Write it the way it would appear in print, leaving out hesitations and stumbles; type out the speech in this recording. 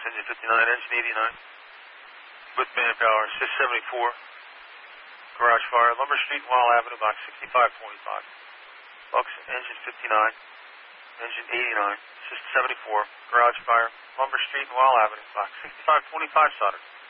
engine 59, engine 89. With manpower, 674. Garage fire, Lumber Street, Wall Avenue, box 6525. Bucks, engine 59, engine 89, 674. Garage fire, Lumber Street, Wall Avenue, box 6525, soldered.